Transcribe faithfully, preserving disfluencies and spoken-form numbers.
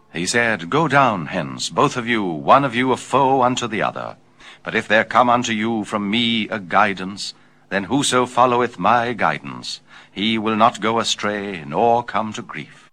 He said, Go down hence, both of you, one of you a foe unto the other. But if there come unto you from me a guidance, then whoso followeth my guidance, he will not go astray, nor come to grief.